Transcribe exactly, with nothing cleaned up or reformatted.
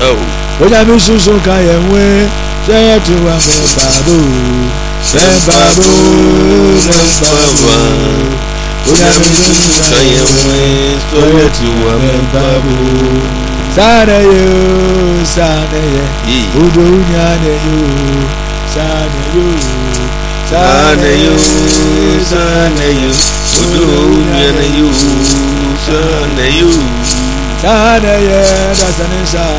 Oya mi susu kayewe. Say to a me babu. Me babu. Me babu. Oya mi susu kayewe. Say to a me babu. Sane you, sane ye. Udo nyane you. Sane you. Sane you, sane you. Udo nyane you. Sane you. Sane ye, dasane sa.